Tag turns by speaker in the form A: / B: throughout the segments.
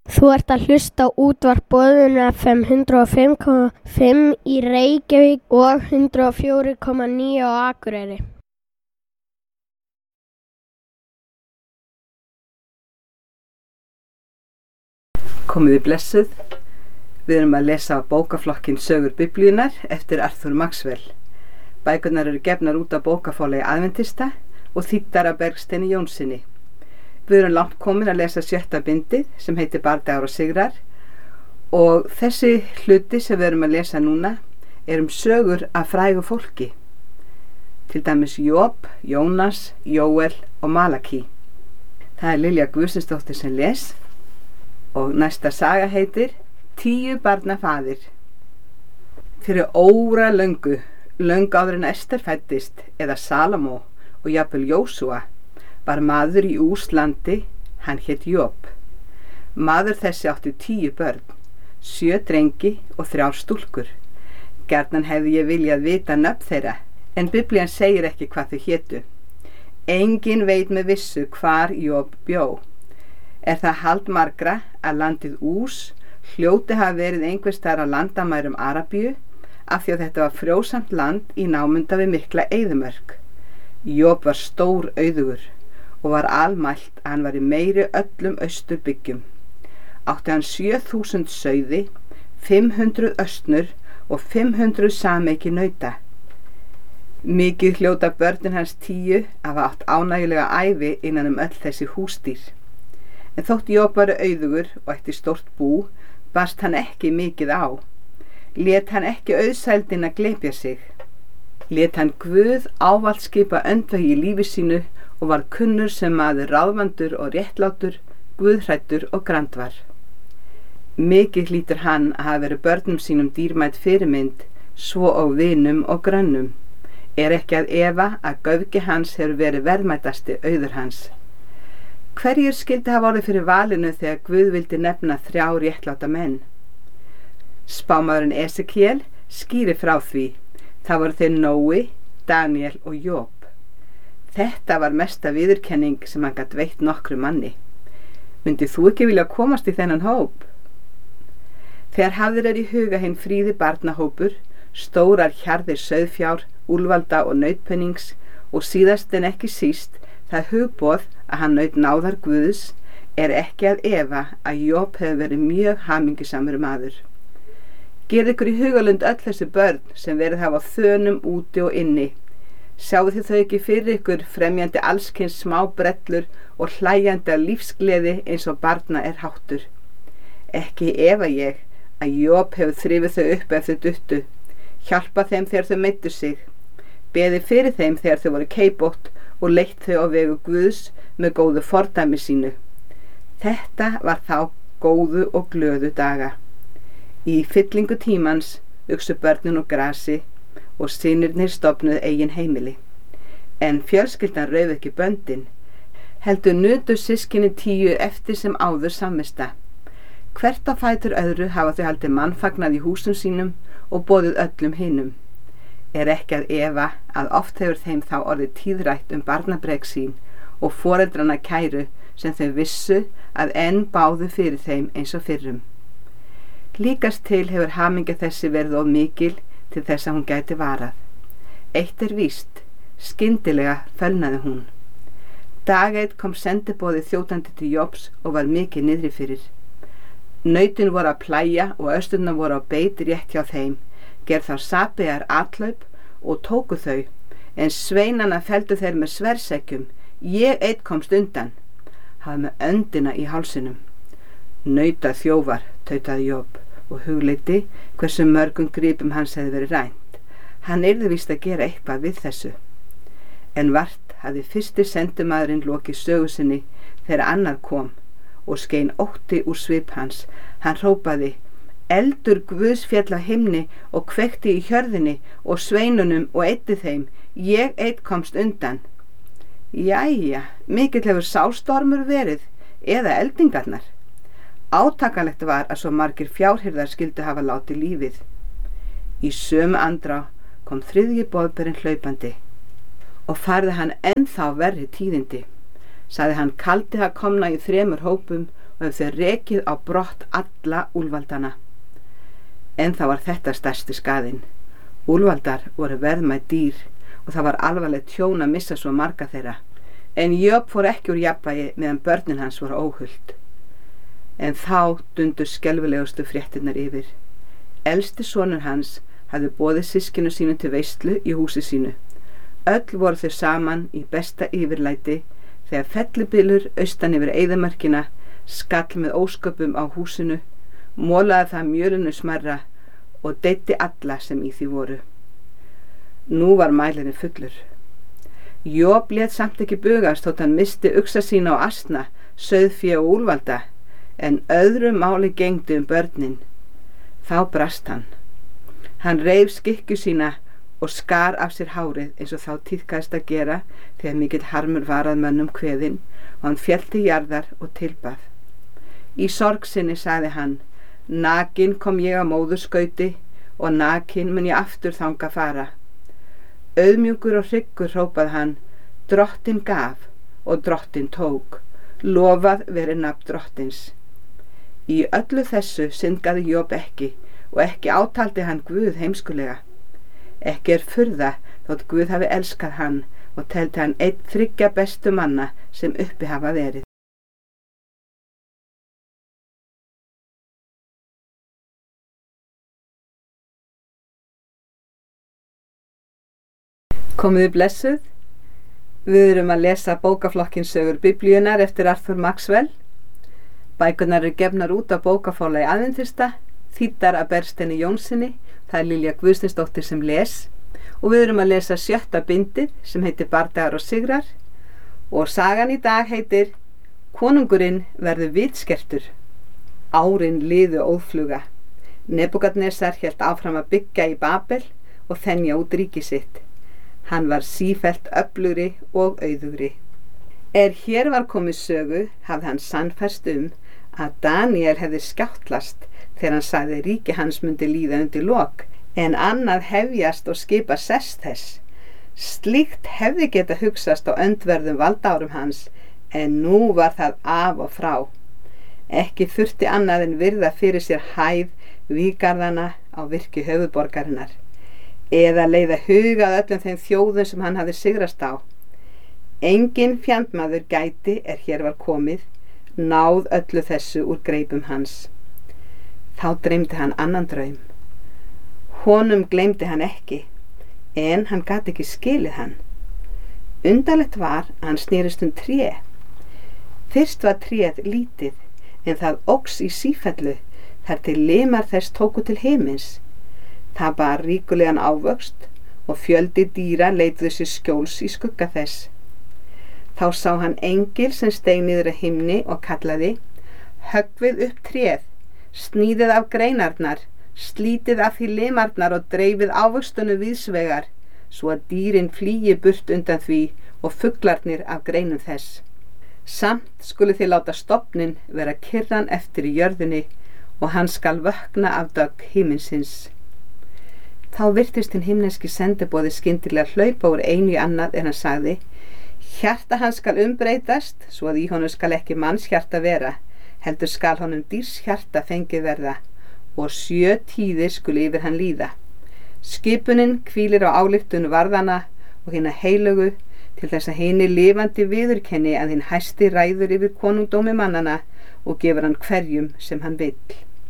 A: Þú ert að hlusta á útvarp Boðun FM 105,5 í Reykjavík og 104,9 á Akureyri.
B: Komiði blessuð. Við erum að lesa bókaflokkinn Sögur Biblíunnar eftir Arthur Maxwell. Bækurnar eru gefnar út af bókafélagi Aðventista og þýddar af Bergsteini Jónssyni. Við erum langt komin að lesa 7. bindið sem heitir Bardagar og sigrar og þessi hluti sem við erum að lesa núna er sögur af frægu fólki. Til dæmis Job, Jónas, Jóel og Malaki. Það er Lilja Guðmundsdóttir sem les og næsta saga heitir 10 barna faðir. Fyrir óra löngu áður en Ester fæddist eða Salomó og jafnvel Jósúa var maður í Úslandi, hann hét Job. Maður þessi átti 10 börn, 7 drengi og 3 stúlkur. Gjarnan hefði ég viljað vita nöfn þeirra, en Biblían segir ekki hvað þau hétu. Enginn veit með vissu hvar Job bjó. Er það hald margra að landið Ús hljóti hafa verið einhvers staðar á landamærum Arabíu, af því að þetta var frjósamt land í námunda við mikla eyðimörk. Job var stór auðugur og var almælt að hann var í meiri öllum austurbyggjum. Átti hann 7000 sauði, 500 östnur og 500 sameiki nauta. Mikið hljóta börnin hans 10 hafa átt ánægjulega ævi innan öll þessi húsdýr. En þótt Job var auðugur og ætti stórt bú, barst hann ekki mikið á. Lét hann ekki auðsældina glepja sig. Lét hann Guð ávallt skipa öndvegi í lífi sínu og var kunnur sem maður ráðvandur og réttlátur, guðhræddur og grandvar. Mikið hlýtur hann að hafa verið börnum sínum dýrmæt fyrirmynd, svo og vinum og grönnum. Er ekki að efa að göfgi hans hefur verið verðmætasti auður hans. Hverjir skyldi hafa orðið fyrir valinu þegar Guð vildi nefna 3 réttláta menn? Spámaðurinn Esekiel skýrir frá því. Það voru þeir Nói, Daniel og Job. Þetta var mesta viðurkenning sem hann gat veitt nokkru manni. Myndið þú ekki vilja komast í þennan hóp? Þegar hafðir í huga hinn fríði barnahópur, stórar hjarðir sauðfjár, úlvalda og nautpennings og síðast en ekki síst það hugboð að hann naut náðar Guðs, er ekki að efa að Job hefur verið mjög hamingjusamur maður. Gerið ykkur í hugalund öll þessi börn sem verið hafa á þönum úti og inni. Sjáu þið þau ekki fyrir ykkur fremjandi allskyns smá brellur og hlæjandi af lífsgleði eins og barna er háttur. Ekki efa ég að Job hefur þrifið þau upp ef þau duttu, hjálpa þeim þegar þau meiddu sig, beði fyrir þeim þegar þau voru keibótt og leitt þau á vegu Guðs með góðu fordæmi sínu. Þetta var þá góðu og glöðu daga. Í fyllingu tímans uxu börnin úr grasi og synirnir stofnuðu eigin heimili. En fjölskyldan rauf ekki böndin, heldur nutu systkini 10 eftir sem áður samvista. Hvert á fætur öðru hafa þau haldið mannfagnað í húsum sínum og boðið öllum hinum. Er ekki að efa að oft hefur þeim þá orðið tíðrætt barnabrek sín og foreldrana kæru sem þau vissu að enn báðu fyrir þeim eins og fyrrum. Líkast til hefur hamingja þessi verið of mikil til þess að hún gæti varað. Eitt er víst, skyndilega fölnaði hún. Dag einn kom sendiboðið þjótandi til Jobs og var mikið niðri fyrir. Nautin voru að plæja og östurnar voru á beit rétt hjá þeim, gerð þá sapiðar atlaup og tóku þau, en sveinana felldu þeir með sverðsekkjum. Ég einn komst undan, hafði með öndina í hálsinum. Nauta þjófar, tautaði Job og hugleiddi hversu mörgum gripum hans hefði verið rænt. Hann yrði víst að gera eitthvað við þessu. En vart hafði fyrsti sendimaðurinn lokið sögu sinni þegar annar kom og skein ótti úr svip hans. Hann hrópaði: eldur Guðs féll á himni og kveikti í hjörðinni og sveinunum og eyddi þeim. Ég einn komst undan. Jæja, mikill hefur sástormur verið, eða eldingarnar. Átakanlegt var að svo margir fjárhirðar skyldu hafa látið lífið. Í sömu andrá kom 3. boðberinn hlaupandi og færði hann ennþá verri tíðindi. Sagði hann kaldi það komna í 3 hópum og hefðu þau rekið á brott alla úlfaldana. En það var þetta stærsti skaðinn. Úlfaldar voru verðmæt dýr og það var alvarlegt tjón að missa svo marga þeirra. En Job fór ekki úr jafnvægi meðan börnin hans voru óhult. En þá dundu skelfilegustu fréttirnar yfir. Elsti sonur hans hafði boðið systkinu sínu til veislu í húsi sínu. Öll voru þau saman í besta yfirlæti þegar fellibylur austan yfir eyðimörkina skall með ósköpum á húsinu, molaði það mjölinu smærra og deyddi alla sem í því voru. Nú var mælirinn fullur. Job lét samt ekki bugast þótt hann missti uxa sína og asna, sauðfé og úlfalda, en öðru máli gegndi börnin. Þá brast hann. Hann reif skikkju sína og skar af sér hárið eins og þá tíðkaðist að gera þegar mikill harmur var að mönnum kveðinn og hann féll til jarðar og tilbað. Í sorg sinni sagði hann: Nakin kom ég á móðurskauti og nakin mun ég aftur þanga fara. Auðmjúkur og hryggur hrópað hann: Drottinn gaf og drottinn tók, lofað veri nafn drottins. Í öllu þessu syndgaði Job ekki og ekki átaldi hann Guð heimskulega. Ekki furða þótt Guð hafi elskað hann og teldi hann einn 3 bestu manna sem uppi hafa verið. Komiði blessuð. Við erum að lesa bókaflokkin Sögur Biblíunnar eftir Arthur Maxwell. Bækurnar eru gefnar út á bókaforlagi Aðventista, þýddar af Bergsteini Jónssoni, það er Lilja Guðsteinsdóttir sem les, og við erum að lesa 7. bindið sem heitir Bardagar og sigrar, og sagan í dag heitir Konungurinn verður vitskertur. Árin liðu óðfluga. Nebúkadnesar hélt áfram að byggja í Babel og þenja út ríki sitt. Hann var sífellt öflugri og auðugri. Hér var komið sögu hafði hann sannfærst að Daniel hefði skjáttlast þegar hann sagði ríki hans myndi líða undir lok, en annað hefjast og skipa sess þess. Slíkt hefði geta hugsast á öndverðum valdárum hans, en nú var það af og frá. Ekki þurfti annað en virða fyrir sér hæð vígarðana á virki höfuðborgarinnar, eða leiða hugað öllum þeim þjóðum sem hann hafði sigrast á. Engin fjandmaður gæti hér var komið, náð öllu þessu úr greipum hans. Þá dreymdi hann annan draum. Honum gleymdi hann ekki, en hann gat ekki skilið hann. Undarlegt var að hann snerist tré. Fyrst var tréð lítið, en það óx í sífellu þar til limar þess tóku til himins. Það bar ríkulegan ávöxt og fjöldi dýra leituðu sér skjóls í skugga þess. Þá sá hann engil sem steig niður að himni og kallaði: Höggvið upp tréð, sníðið af greinarnar, slítið af því limarnar og dreifið ávöxtunum víðsvegar, svo að dýrin flýi burt undan því og fuglarnir af greinum þess. Samt skulu þið láta stofnin vera kyrran eftir í jörðinni og hann skal vökna af dögg himinsins. Þá virtist hinn himneski sendiboði skyndilega hlaupa úr einu í annað en hann sagði: Hjarta hans skal umbreytast, svo að í honum skal ekki manns hjarta vera, heldur skal honum dýrs hjarta fengið verða, og 7 tíðir skulu yfir hann líða. Skipunin hvílir á ályktun varðana og hina heilögu, til þess að hinni lifandi viðurkenni að hinn hæsti ræður yfir konungdómi mannana og gefur hann hverjum sem hann vill.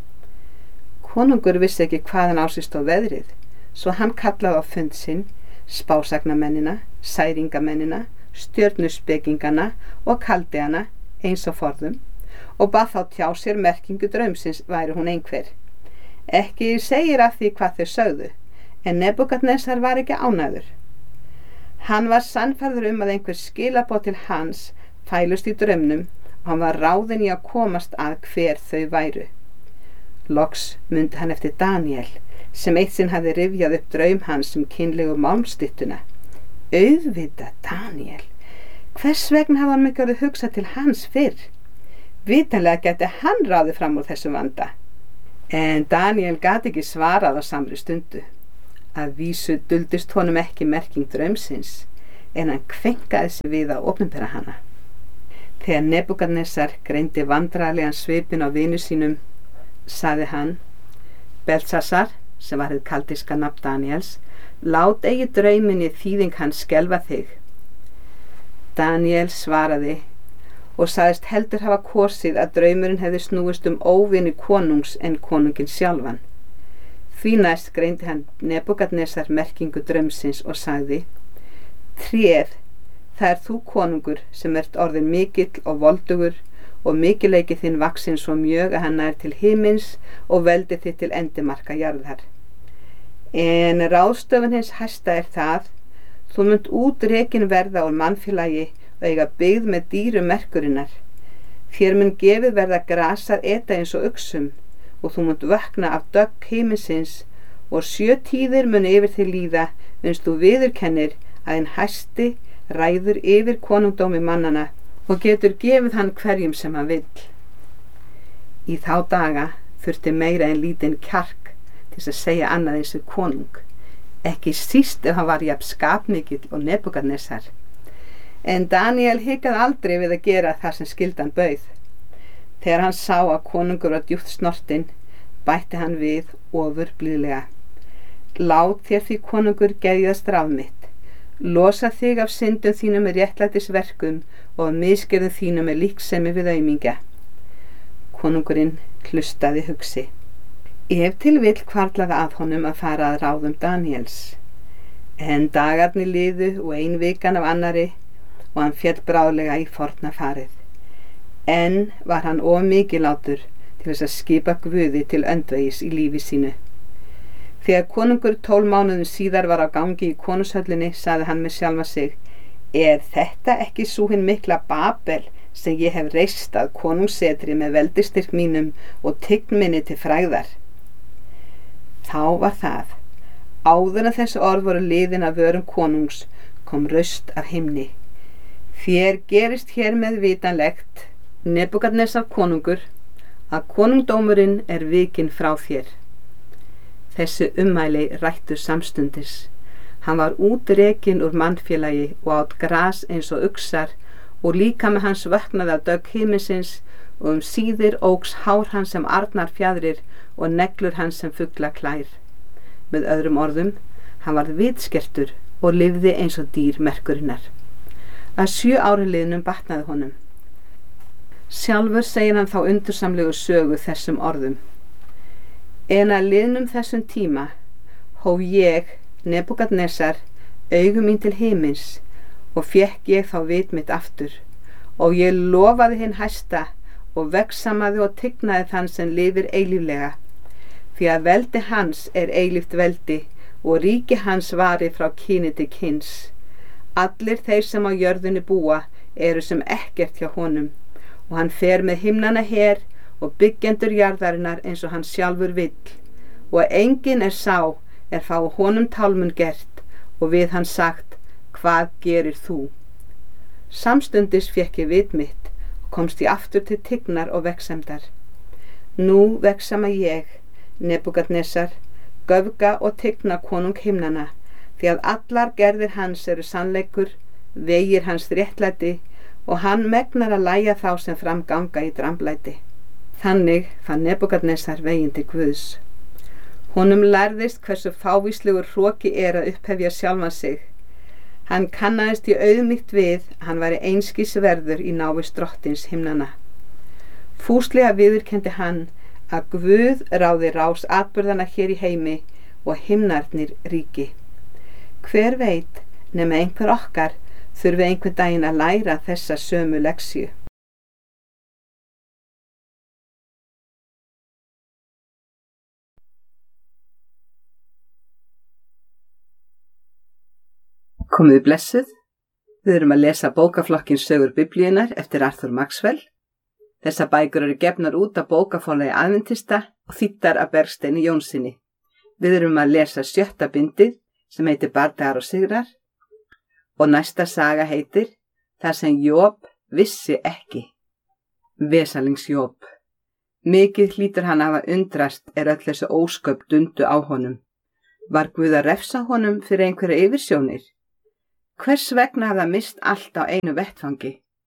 B: Konungur vissi ekki hvaðan á sig stóð veðrið, svo hann kallaði á fund sinn spásagnamennina, særingamennina, stjörnuspekingana og kaldeana eins og forðum, og bað þá tjá sér merkingu draumsins væri hún einhver. Ekki segir af því hvað þau sögðu, en Nebúkadnesar var ekki ánægður. Hann var sannfærður að einhver skilaboð til hans fælust í draumnum og hann var ráðinn í að komast að hver þau væru. Loks mundi hann eftir Daniel, sem eitt sinn hafði rifjað upp draum hans kynlegu málmstyttuna. Auðvitað Daniel. Hvers vegna hafa hann ekki orðið hugsað til hans fyrr? Vitanlega gæti hann ráðið fram úr þessum vanda. En Daniel gat ekki svarað á samri stundu. Að vísu duldist honum ekki merking draumsins, en hann kvenkaði sig við að opinbera hana. Þegar Nebúkadnesar greindi vandræðalegan svipinn á vinu sínum, sagði hann: Belsasar, sem var hið kaldíska nafn Daniels, lát eigi drauminni þýðing hans skelfa þig. Daniel svaraði og sagðist heldur hafa kosið að draumurinn hefði snúist óvini konungs en konunginn sjálfan. Því næst greindi hann Nebúkadnesar merkingu draumsins og sagði: Tréð, það þú konungur sem ert orðin mikill og voldugur og mikileiki þinn vaxinn svo mjög að hann nær til himins og veldi þitt til endimarka jarðar. En ráðstöfun hins hæsta það, þú munt útrekin verða úr mannfélagi og eiga byggð með dýrum merkurinnar. Þér mun gefið verða grasar eta eins og uxum og þú munt vökna af dögg himinsins og 7 tíðir mun yfir þig líða uns þú viðurkennir að hinn hæsti ræður yfir konungdómi mannana og getur gefið hann hverjum sem hann vill. Í þá daga þurfti meira en lítinn kjark til að segja annað eins við konung, ekki síst ef hann var jafn skapmikill og Nebúkadnesar. En Daniel hikaði aldrei við að gera það sem skyldan bauð. Þegar hann sá að konungur var djúpt snortinn, bætti hann við ofur blíðlega: Lát þér því konungur geðjast ráð mitt. Losa þig af syndum þínum með réttlætisverkum og af misgerðum þínum með líksemi við aumingja. Konungurinn hlustaði hugsi. Ef til vill hvarflaði að honum að fara að ráðum Daniels. En dagarnir liðu og ein vikan af annarri og hann féll bráðlega í forna farið. En var hann of mikilátur til þess að skipa Guði til öndvegis í lífi sínu. Þegar konungur 12 mánuðum síðar var á gangi í konungshöllinni, sagði hann með sjálfa sig: Er þetta ekki sú hin mikla Babel sem ég hef reist að konungssetri með veldistyrk mínum og tign minni til frægðar? Þá var það, áður en þessi orð voru liðin af vörum konungs, kom raust af himni: Þér gerist hér með vitanlegt, Nebúkadnesar konungur, að konungdómurinn vikinn frá þér. Þessi ummæli rættu samstundis. Hann var útrekinn úr mannfélagi og át gras eins og uxar og líkami hans vöknaði af dögg himinsins og síðir óx hár hans sem arnar fjadrir og neglur hans sem fugla klær. Með öðrum orðum, hann varð vitskertur og lifði eins og dýr merkurinnar. Að 7 árum liðnum batnaði honum. Sjálfur segir hann þá undursamlegu sögu þessum orðum: En að liðnum þessum tíma hóf ég, Nebúkadnesar, augu mín til himins og fékk ég þá vit mitt aftur og ég lofaði hinn hæsta og vegsamaði og tignaði þann sem lifir eilíflega, því að veldi hans eilíft veldi og ríki hans vari frá kyni til kyns. Allir þeir sem á jörðinni búa eru sem ekkert hjá honum og hann fer með himnana her og byggjendur jarðarinnar eins og hann sjálfur vill, og enginn sá fá honum tálmun gert og við hann sagt: Hvað gerir þú? Samstundis fékk ég vit mitt og komst ég aftur til tignar og vegsemdar. Nú vegsama ég, Nebúkadnesar, göfga og tigna konung himnana, því að allar gerðir hans eru sannleikur, vegir hans réttlæti og hann megnar að lægja þá sem fram ganga í dramblæti. Þannig fann Nebúkadnesar veginn til Guðs. Honum lærðist hversu fávíslegur hroki að upphefja sjálfan sig. Hann kannaðist í auðmýkt við að hann væri einskis verður í návist drottins himnana. Fúslega viðurkenndi hann að Guð ráði rás atburðana hér í heimi og himnarnir ríki. Hver veit nema einhver okkar þurfi einhvern daginn að læra þessa sömu leksju. Komiði blessuð. Við erum að lesa bókaflokkin Sögur Biblíunnar eftir Arthur Maxwell. Þessar bækur eru gefnar út af bókaforlagi Adventista og þýddar af Bergsteini Jónssyni. Við erum að lesa 7. bindið sem heitir Bardagar og sigrar og næsta saga heitir Það sem Job vissi ekki. Vesalings Job. Mikið hlýtur hann af að undrast öll þessi ósköp dundu á honum. Var Guð að refsa honum fyrir einhverja yfirsjónir? Hvers vegna hafði hann mist allt á einu vettfangi?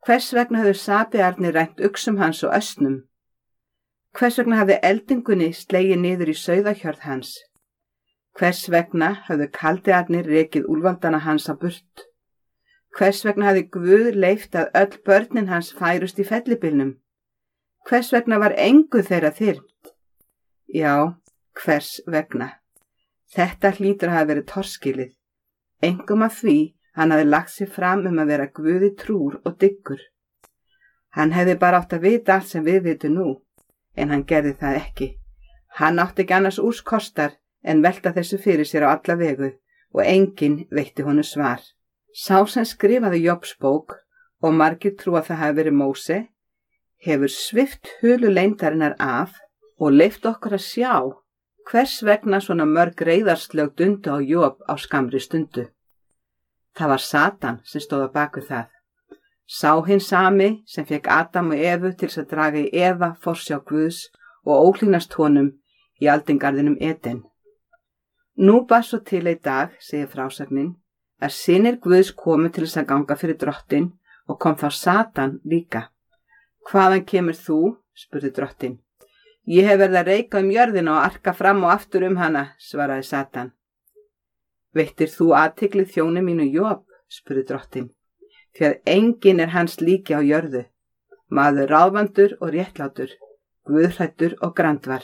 B: Hvers vegna höfðu sapiarnir rænt uxum hans og ösnum? Hvers vegna hafði eldingunni slegið niður í sauðahjörð hans? Hvers vegna höfðu kaldiarnir rekið úlfaldana hans á burt? Hvers vegna hafði Guð leyft að öll börnin hans færust í fellibylnum? Hvers vegna var engu þeirra þyrmt? Já, hvers vegna? Þetta hlýtur að hafa verið torskilið, engum af því hann hafði lagt sig fram að vera Guði trúr og dyggur. Hann hefði bara átt að vita allt sem við vitum nú, en hann gerði það ekki. Hann átti ekki annars úrskostar en velta þessu fyrir sér á alla vegu og enginn veitti honum svar. Sá sem skrifaði Jobs bók, og margir trúa það hafi verið Móse, hefur svipt hulu leyndarinnar af og leyft okkur að sjá hvers vegna svona mörg reiðarslög dundu á Job á skammri stundu. Það var Satan sem stóð á baku það. Sá hinn sami sem fekk Adam og Evu til að draga í Eva forsjá Guðs og óhlýnast honum í aldingarðinum Eden. Nú bar svo til einn dag, segir frásagnin, að synir Guðs komu til þess að ganga fyrir drottin og kom þá Satan líka. Hvaðan kemur þú? Spurði drottin. Ég hef verið að reika jörðina og arka fram og aftur hana, svaraði Satan. Veittir þú athygli þjóni mínu Job? Spurði drottin. Því að enginn hans líki á jörðu, maður ráðvandur og réttlátur, guðhræddur og grandvar.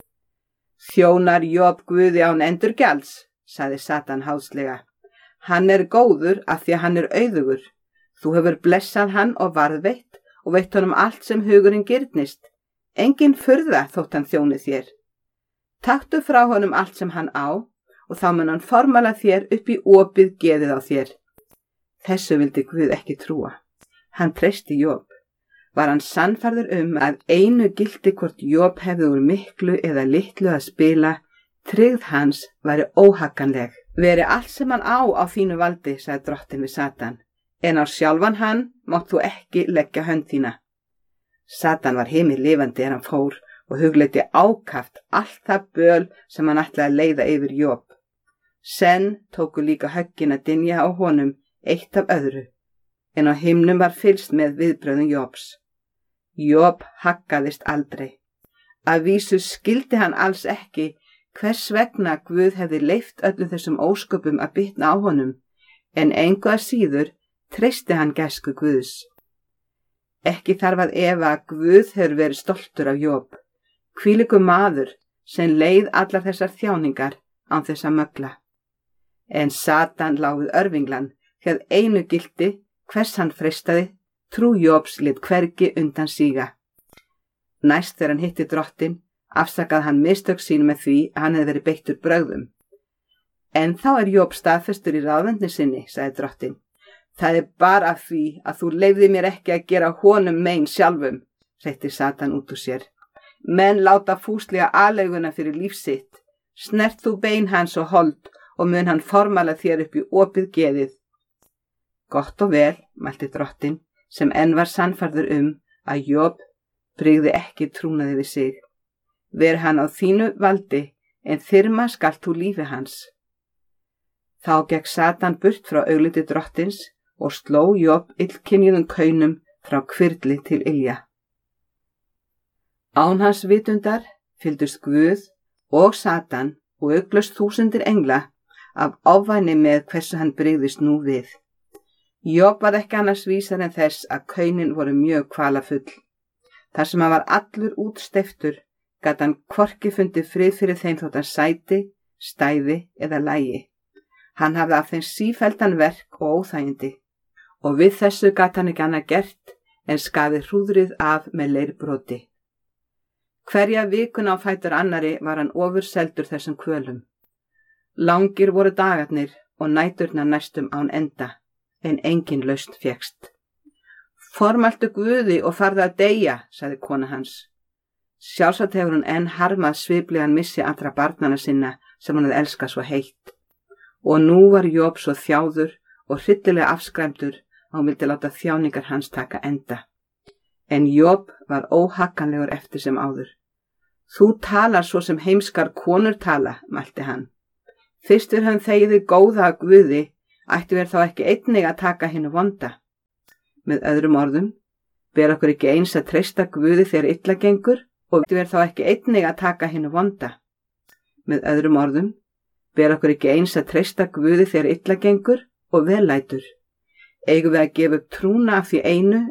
B: Þjónar Job Guði án endurgjalds, sagði Satan háðslega. Hann góður af því að hann auðugur. Þú hefur blessað hann og varðveitt og veitt honum allt sem hugurinn girnist. Engin furða þótt hann þjóni þér. Taktu frá honum allt sem hann á og þá mun hann formala þér upp í opið geðið á þér. Þessu vildi Guð ekki trúa. Hann treysti Job. Var hann sannfærður að einu gilti hvort Job hefði úr miklu eða litlu að spila, tryggð hans væri óhagganleg. Veri allt sem hann á þínu valdi, sagði drottin við Satan, en á sjálfan hann mátt þú ekki leggja hönd þína. Satan var himinlifandi hann fór og hugleiddi ákaft allt það böl sem hann ætlaði að leiða yfir Job. Senn tóku líka höggin að dynja á honum eitt af öðru, en á himnum var fylgst með viðbröðum Jobs. Job haggaðist aldrei. Að vísu skildi hann alls ekki hvers vegna Guð hefði leyft öllum þessum ósköpum að bitna á honum, en engu að síður treysti hann gæsku Guðs. Ekki þarf að efa að Guð hefur verið stoltur af Job, hvílíkur maður sem leið allar þessar þjáningar án þess að mögla. En Satan lá við örvinglan, því að einu gilti hvers hann freistaði, trú Jobs lét hvergi undan síga. Næst þegar hann hitti drottin, afsakaði hann mistök sín með því að hann hefði verið beittur brögðum. En þá Job staðfestur í ráðvendni sinni, sagði drottin. Það bara af því að þú leyfði mér ekki að gera honum mein sjálfum, hreyti Satan út úr sér. Menn láta fúslega aðleguna fyrir líf sitt. Snert þú bein hans og hold og mun hann formala þér upp í opið geðið. Gott og vel, mælti drottin, sem enn var sannfærður að Job brygði ekki trúnaði við sig. Ver hann á þínu valdi, en þyrma skalt þú lífi hans. Þá gekk Satan burt frá augliti drottins og sló Job illkynjuðum kaunum frá hvirfli til ilja. Án hans vitundar fylgdust Guð og Satan og uglust þúsundir engla af ofvæni með hversu hann brygðist nú við. Job var ekki annars vísar en þess að kaunin voru mjög kvalafull. Þar sem hann var allur útsteyptur, gat hann hvorki fundið frið fyrir þeim þótt hann sæti, stæði eða lægi. Hann hafði af þeim sífelldan verk og óþægindi, og við þessu gat hann ekki annað gert en skaðið hrúðrið af með leirbroti. Hverja vikuna á fætur annari var hann ofurseldur þessum kvölum. Langir voru dagarnir og næturnar næstum án enda, en engin lausn fékkst. Formæltu Guði og farðu að deyja, sagði kona hans. Sjálfsagt hefur hún enn harmað sviflegan missi allra barnana sinna sem hún hefði elskað svo heitt. Og nú var Job svo þjáður og hryllilega afskræmdur að hún vildi láta þjáningar hans taka enda. En Job var óhagganlegur eftir sem áður. Þú talar svo sem heimskar konur tala, mælti hann. Fyrst við höfum þegið góða að Guði, ættu við þá ekki einnig að taka hinu vonda. Með öðrum orðum, ber okkur ekki eins að treysta Guði þegar illa gengur og við þá ekki einnig að taka hinu vonda. Með öðrum orðum, ber okkur ekki eins að treysta Guði þegar illa gengur og vel lætur. Eigum við að gefa upp trúna af því einu